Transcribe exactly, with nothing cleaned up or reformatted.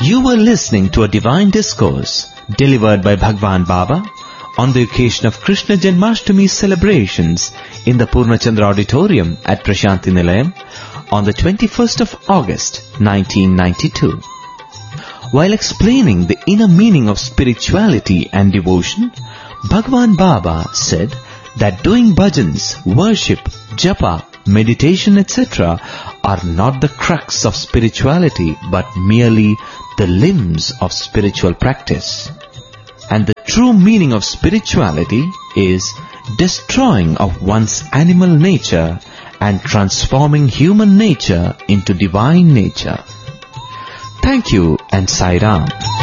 You were listening to a divine discourse delivered by Bhagwan Baba on the occasion of Krishna Janmashtami celebrations in the Purnachandra Auditorium at Prashanti Nilayam on the twenty-first of August nineteen ninety-two. While explaining the inner meaning of spirituality and devotion, Bhagwan Baba said that doing bhajans, worship, japa, meditation, et cetera are not the crux of spirituality but merely the limbs of spiritual practice. And the true meaning of spirituality is destroying of one's animal nature and transforming human nature into divine nature. Thank you and Sai Ram.